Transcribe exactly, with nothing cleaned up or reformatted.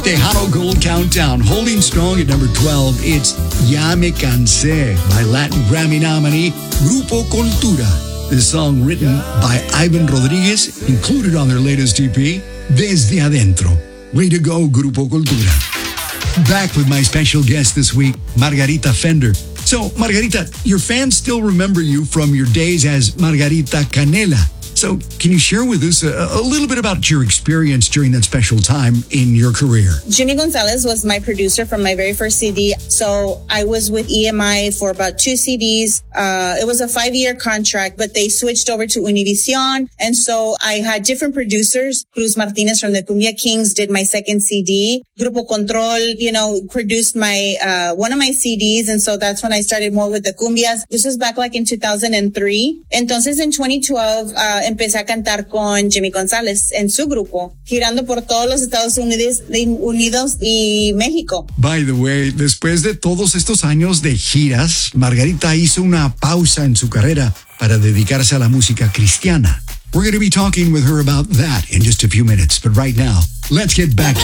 Tejano Gold Countdown, holding strong at number twelve. It's Ya Me Cansé by Latin Grammy nominee Grupo Cultura. This song written by Ivan Rodriguez, included on their latest E P, Desde Adentro. Way to go, Grupo Cultura. Back with my special guest this week, Margarita Fender. So, Margarita, your fans still remember you from your days as Margarita Canela. So, can you share with us a, a little bit about your experience during that special time in your career? Jimmy Gonzalez was my producer from my very first C D. So I was with E M I for about two C Ds. Uh, it was a five-year contract, but they switched over to Univision. And so I had different producers. Cruz Martinez from the Cumbia Kings did my second C D. Grupo Control, you know, produced my, uh, one of my C Ds. And so that's when I started more with the cumbias. This was back like in two thousand three. Entonces in twenty twelve, uh, empecé a cantar con Jimmy González en su grupo, girando por todos los Estados Unidos, Unidos y México. By the way, después de todos estos años de giras, Margarita hizo una pausa en su carrera para dedicarse a la música cristiana. We're going to be talking with her about that in just a few minutes, but right now, let's get back